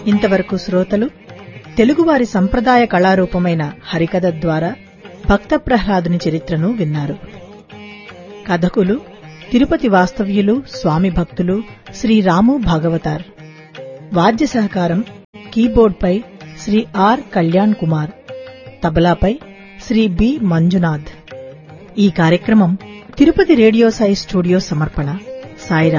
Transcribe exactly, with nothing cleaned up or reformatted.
ఇంతవరకు శ్రోతలు తెలుగువారి సంప్రదాయ కళారూపమైన హరికథ ద్వారా భక్త ప్రహ్లాదుని చరిత్రను విన్నారు. కథకులు తిరుపతి వాస్తవ్యులు, స్వామి భక్తులు శ్రీ రాము భాగవతార్. వాద్య సహకారం కీబోర్డ్పై శ్రీ ఆర్ కళ్యాణ్ కుమార్, తబలాపై శ్రీ బి మంజునాథ్. ఈ కార్యక్రమం తిరుపతి రేడియో సాయి స్టూడియో సమర్పణ. సాయిరాం.